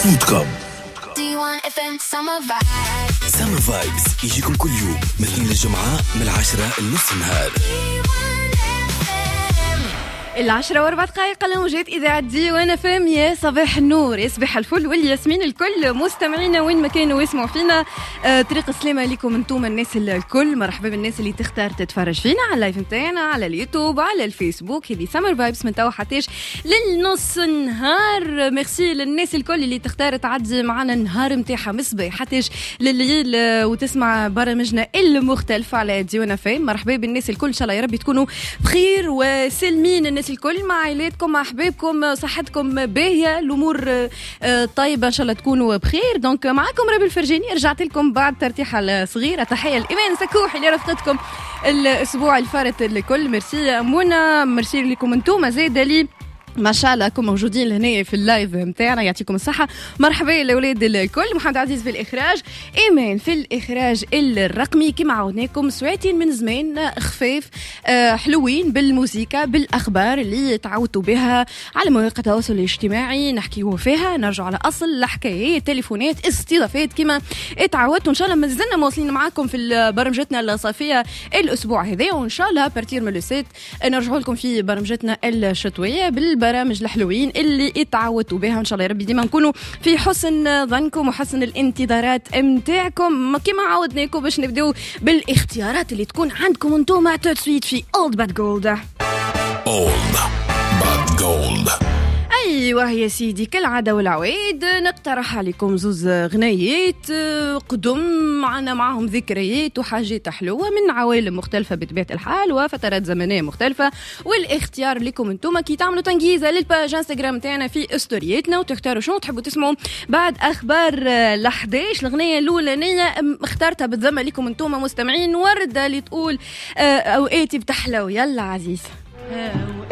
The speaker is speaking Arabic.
فودكم. سمر فايبس يجيكم كل يوم مثل الجمعة من 10 لنص النهار. 10:04 لموجات إذاعة ديوان FM. يا صباح النور، يصبح الفل والياسمين الكل مستمعينا وين ما كانوا يسمعوا فينا. طريق السلامة لكم انتم الناس الكل. مرحبا بالناس اللي تختار تتفرج فينا على اللايف متاعنا على اليوتيوب على الفيسبوك. هذه سمر فايبس من توا حتىش للنص نهار. ميرسي للناس الكل اللي تختار تعدي معنا النهار متاعها مصباح حتىش لليل وتسمع برامجنا المختلفة على ديوان FM. مرحبا بالناس الكل، ان شاء الله يا رب تكونوا بخير وسلمين الكل مع عائلاتكم مع احبابكم، صحتكم باهيه، الامور طيبه ان شاء الله تكونوا بخير. دونك معكم ربي الفرجاني، رجعت لكم بعد ترتيحه الصغيره. تحيه الايمان سكوح اللي رافقتكم الاسبوع الفارت الكل. ميرسي منى، ميرسي لكم انتم زاده لي ما شاء الله كم موجودين لهنا في اللايف متاعنا، يعطيكم الصحة. مرحبا الأولاد الكل. محمد عزيز في الإخراج، إيمان في الإخراج الرقمي. كما عودناكم سويتين من زمان خفاف حلوين بالموسيقى بالأخبار اللي تعودتوا بها على مواقع التواصل الاجتماعي، نحكيوا فيها، نرجع على أصل الحكايات، تليفونات، استضافات كما اتعودتوا. إن شاء الله مازلنا مواصلين معاكم في برمجتنا الصيفية الأسبوع هذا، وإن شاء الله بارتير من السيت نرجعوا لكم في برمجتنا الشتوية برامج الحلوين اللي اتعودتوا بها. ان شاء الله يا ربي ديما نكونوا في حسن ظنكم وحسن الانتظارات متاعكم. كما عودناكم باش نبداو بالاختيارات اللي تكون عندكم انتم تسويت في Old Bad Gold. Old Bad Gold. ايوه يا سيدي، كالعاده والعويد نقترح عليكم زوز غنيات قدم معنا معهم ذكريات وحاجات حلوه من عوالم مختلفه بطبيعه الحال وفترات زمنيه مختلفه. والاختيار لكم انتم كي تعملوا تنجيزه للباج انستغرام تاعنا في ستورياتنا وتختاروا شنو تحبوا تسمعوا بعد اخبار ال11. الغنيه الاولانيه اختارتها بالذمه لكم انتم مستمعين، ورده اللي تقول اوقاتي بتحلو. يلا عزيز